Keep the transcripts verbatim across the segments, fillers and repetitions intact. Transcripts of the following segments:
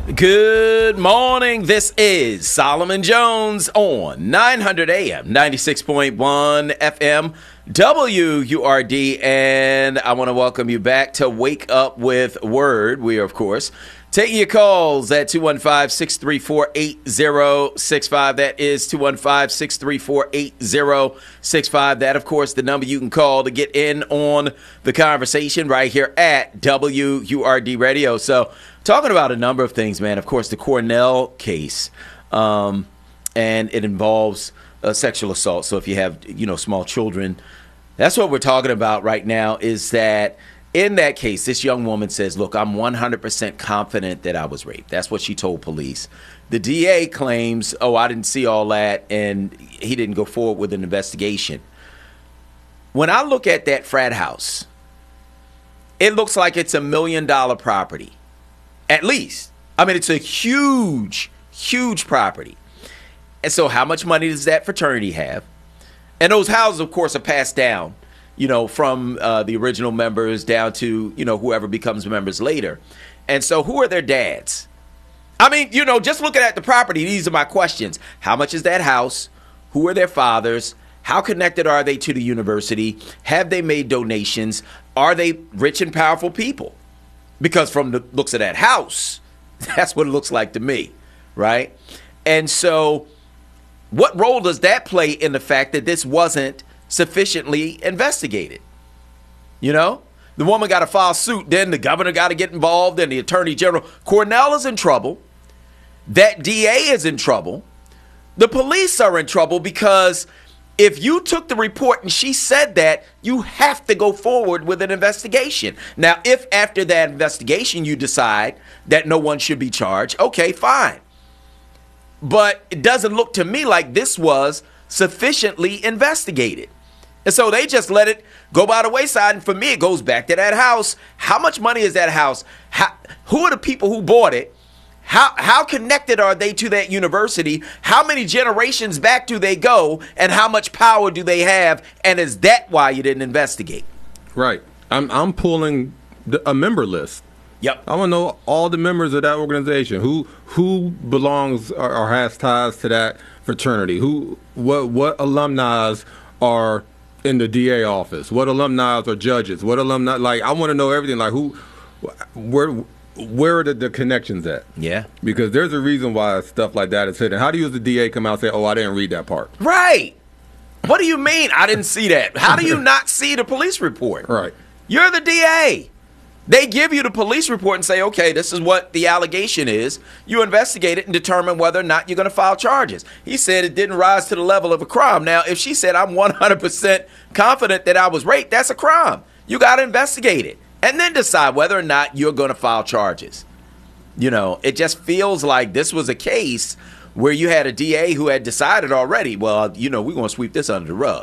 Good morning. This is Solomon Jones on nine hundred A M, ninety-six point one F M, W U R D, and I want to welcome you back to Wake Up with Word. We are, of course, taking your calls at two one five, six three four, eight zero six five. That is two one five, six three four, eight zero six five. That, of course, the number you can call to get in on the conversation right here at W U R D Radio. So, talking about a number of things, man. Of course, the Cornell case, um, and it involves uh, sexual assault. So if you have, you know, small children, that's what we're talking about right now, is that in that case, this young woman says, look, I'm one hundred percent confident that I was raped. That's what she told police. The D A claims, oh, I didn't see all that, and he didn't go forward with an investigation. When I look at that frat house, it looks like it's a million dollar property. At least. I mean, it's a huge, huge property. And so how much money does that fraternity have? And those houses, of course, are passed down, you know, from uh, the original members down to, you know, whoever becomes members later. And so who are their dads? I mean, you know, just looking at the property, these are my questions. How much is that house? Who are their fathers? How connected are they to the university? Have they made donations? Are they rich and powerful people? Because from the looks of that house, that's what it looks like to me, right? And so what role does that play in the fact that this wasn't sufficiently investigated? You know, the woman got to file suit, then the governor got to get involved, and the attorney general. Cornell is in trouble. That D A is in trouble. The police are in trouble because if you took the report and she said that, you have to go forward with an investigation. Now, if after that investigation you decide that no one should be charged, okay, fine. But it doesn't look to me like this was sufficiently investigated. And so they just let it go by the wayside. And for me, it goes back to that house. How much money is that house? How, who are the people who bought it? How how connected are they to that university? How many generations back do they go? And how much power do they have? And is that why you didn't investigate? Right. I'm I'm pulling the, a member list. Yep. I want to know all the members of that organization. Who who belongs or, or has ties to that fraternity? Who what what alumni are in the D A office? What alumni are judges? What alumni, like, I want to know everything. Like, who, where. Where are the, the connections at? Yeah. Because there's a reason why stuff like that is hidden. How do you as the D A come out and say, oh, I didn't read that part? Right. What do you mean I didn't see that? How do you not see the police report? Right. You're the D A. They give you the police report and say, okay, this is what the allegation is. You investigate it and determine whether or not you're going to file charges. He said it didn't rise to the level of a crime. Now, if she said I'm one hundred percent confident that I was raped, that's a crime. You got to investigate it. And then decide whether or not you're going to file charges. You know, it just feels like this was a case where you had a D A who had decided already, well, you know, we're going to sweep this under the rug.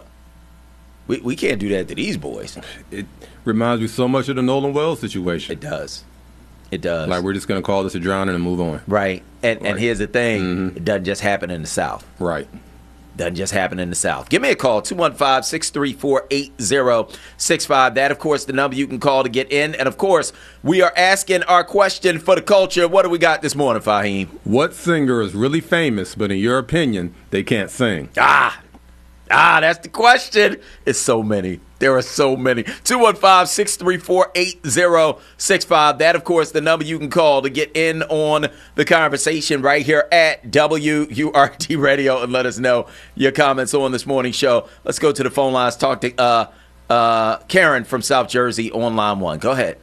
We we can't do that to these boys. It reminds me so much of the Nolan Wells situation. It does. It does. Like, we're just going to call this a drowning and move on. Right. And Right. and here's the thing. Mm-hmm. It doesn't just happen in the South. Right. Doesn't just happen in the South. Give me a call, two one five, six three four, eight zero six five. That, of course, the number you can call to get in. And, of course, we are asking our question for the culture. What do we got this morning, Fahim? What singer is really famous, but in your opinion, they can't sing? Ah, ah, that's the question. It's so many. There are so many. two one five, six three four, eight zero six five. That, of course, the number you can call to get in on the conversation right here at W U R D Radio and let us know your comments on this morning's show. Let's go to the phone lines. Talk to uh, uh, Karen from South Jersey on line one. Go ahead.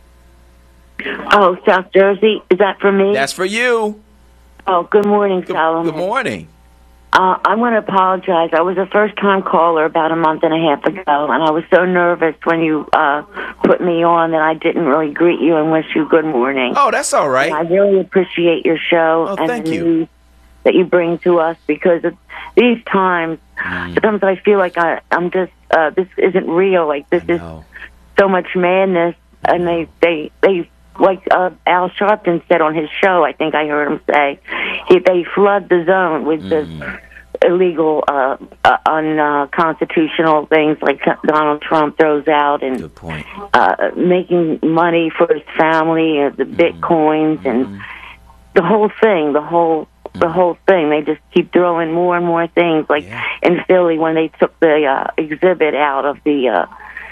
Oh, South Jersey. Is that for me? That's for you. Oh, good morning, Good, Solomon. good morning. Uh, I want to apologize. I was a first-time caller about a month and a half ago, and I was so nervous when you uh, put me on that I didn't really greet you and wish you good morning. Oh, that's all right. And I really appreciate your show Oh, and thank the you. news that you bring to us, because of these times, Mm. sometimes I feel like I, I'm just, uh, this isn't real. Like, this I is know. so much madness, and they, they, they like uh, Al Sharpton said on his show, I think I heard him say, he, they flood the zone with Mm. this illegal, uh, uh, unconstitutional things like Donald Trump throws out, and Good point. uh, making money for his family, uh, the bitcoins, and the whole thing, the whole the whole thing. They just keep throwing more and more things. Like Yeah. in Philly, when they took the uh, exhibit out of the, uh,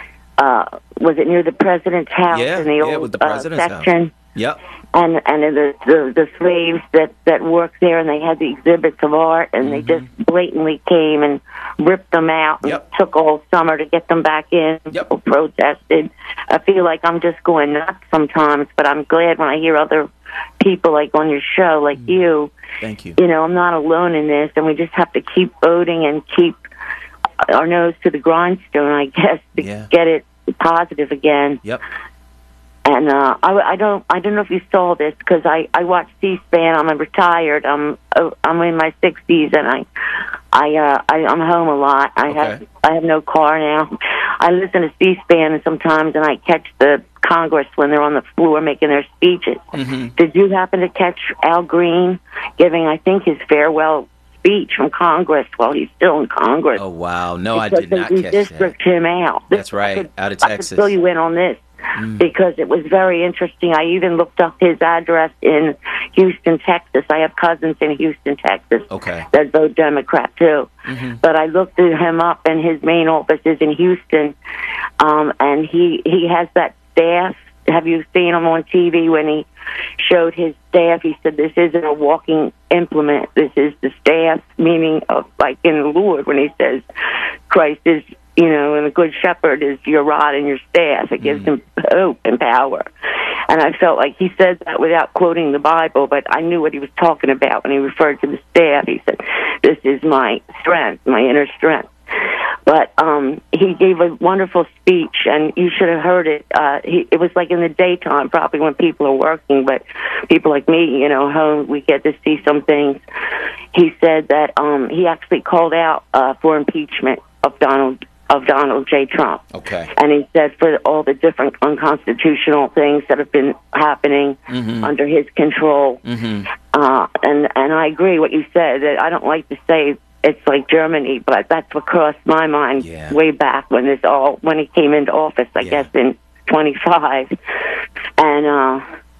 uh, was it near the president's house Yeah, in the yeah, old with the uh, president's house. section? Yep. And and the, the the slaves that that worked there, and they had the exhibits of art, and Mm-hmm. they just blatantly came and ripped them out, and Yep. took all summer to get them back in. Yep. People protested. I feel like I'm just going nuts sometimes, but I'm glad when I hear other people like on your show, like Mm. you. Thank you. You know, I'm not alone in this, and we just have to keep voting and keep our nose to the grindstone, I guess, to Yeah. get it positive again. Yep. And uh, I, I don't, I don't know if you saw this because I, I watch C-SPAN. I'm retired. I'm, oh, I'm in my sixties, and I, I, uh, I, I'm home a lot. I Okay. have, I have no car now. I listen to C-SPAN sometimes, and I catch the Congress when they're on the floor making their speeches. Mm-hmm. Did you happen to catch Al Green giving, I think, his farewell speech from Congress while he's still in Congress? Oh, wow. No, I Because did not they catch that. redistrict him out. That's I right, could- out of I Texas. could fill you in on this because it was very interesting. I even looked up his address in Houston, Texas. I have cousins in Houston, Texas Okay. that vote Democrat too. Mm-hmm. But I looked him up, and his main office is in Houston, um, and he he has that staff. Have you seen him on T V when he showed his staff? He said, "This isn't a walking implement. This is the staff," meaning of like in the Lord when he says, "Christ is, you know, and the Good Shepherd is your rod and your staff." It gives him hope and power. And I felt like he said that without quoting the Bible, but I knew what he was talking about when he referred to the staff. He said, "This is my strength, my inner strength." But um, he gave a wonderful speech, and you should have heard it. Uh, he, it was like in the daytime, probably when people are working, but people like me, you know, home, we get to see some things. He said that um, he actually called out uh, for impeachment of Donald of Donald J. Trump. Okay. And he said for all the different unconstitutional things that have been happening Mm-hmm. under his control. Mm-hmm. Uh, and and I agree what you said, that I don't like to say it's like Germany, but that's what crossed my mind Yeah. way back when this all when he came into office, I Yeah. guess in twenty-five. And uh,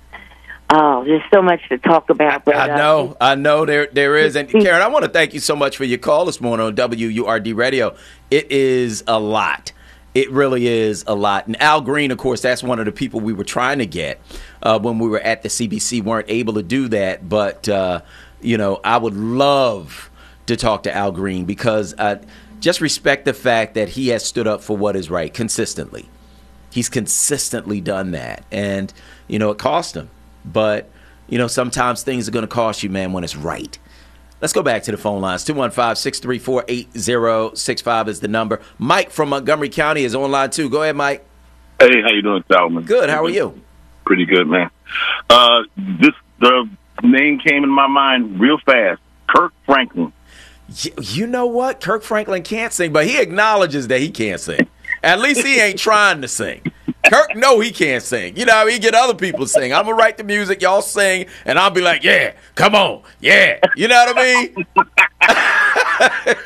oh, there's so much to talk about. But, I uh, know, I know there there is. And Karen, I want to thank you so much for your call this morning on W U R D Radio. It is a lot. It really is a lot. And Al Green, of course, that's one of the people we were trying to get uh, when we were at the C B C. Weren't able to do that. But, uh, you know, I would love to talk to Al Green because I just respect the fact that he has stood up for what is right consistently. He's consistently done that. And, you know, it cost him. But, you know, sometimes things are going to cost you, man, when it's right. Let's go back to the phone lines. two one five, six three four, eight zero six five is the number. Mike from Montgomery County is online, too. Go ahead, Mike. Hey, how you doing, Solomon? Good. How are you? Pretty good, man. Uh, this the name came in my mind real fast. Kirk Franklin. You, you know what? Kirk Franklin can't sing, but he acknowledges that he can't sing. At least he ain't trying to sing. Kirk, no, he can't sing. You know, he get other people to sing. I'm going to write the music, y'all sing, and I'll be like, yeah, come on, yeah. You know what I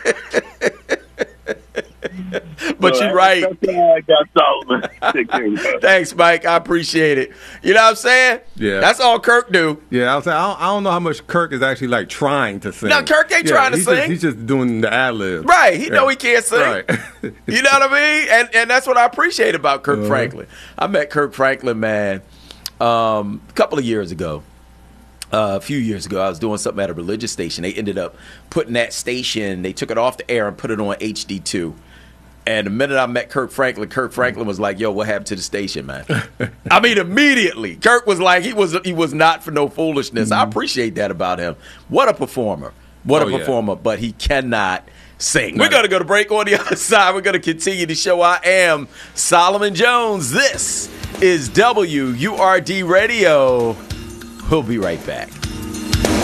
mean? But So you're right. That's all I got, Solomon. Take care of yourself. Thanks, Mike. I appreciate it. You know what I'm saying? Yeah. That's all Kirk do. Yeah, I was saying, I don't, I don't know how much Kirk is actually like trying to sing. No, Kirk ain't Yeah, trying to he's sing. Just, he's just doing the ad lib. Right. He know Yeah. he can't sing. Right. You know what I mean? And and that's what I appreciate about Kirk Uh-huh. Franklin. I met Kirk Franklin, man, um, a couple of years ago. Uh, a few years ago, I was doing something at a religious station. They ended up putting that station, they took it off the air and put it on H D two. And the minute I met Kirk Franklin, Kirk Franklin was like, yo, what happened to the station, man? I mean, immediately. Kirk was like, he was he was not for no foolishness. I appreciate that about him. What a performer. What Oh, a yeah. performer. But he cannot sing. We're Right. going to go to break on the other side. We're going to continue the show. I am Solomon Jones. This is W U R D Radio. We'll be right back.